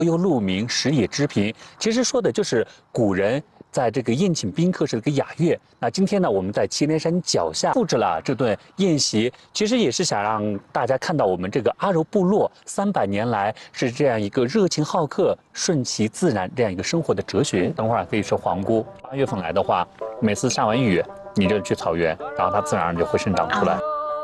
又鹿鸣，食野之苹。其实说的就是古人在这个宴请宾客是一个雅乐。那今天呢，我们在祁连山脚下布置了这顿宴席，其实也是想让大家看到我们这个阿柔部落300年来是这样一个热情好客、顺其自然这样一个生活的哲学。等会儿可以吃黄菇，8月份来的话，每次下完雨，你就去草原，然后它自然而然就会生长出来。